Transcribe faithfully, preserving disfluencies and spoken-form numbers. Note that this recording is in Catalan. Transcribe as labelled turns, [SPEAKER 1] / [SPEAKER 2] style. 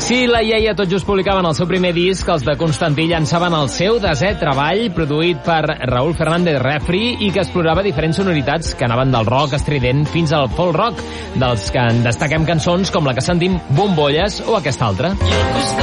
[SPEAKER 1] Si la Iaia tot just publicaven el seu primer disc, els de Constantí llançaven el seu desè treball, produït per Raúl Fernández Refri, i que explorava diferents sonoritats que anaven del rock estrident fins al folk rock, dels que en destaquem cançons com la que sentim, Bombolles, o aquesta altra.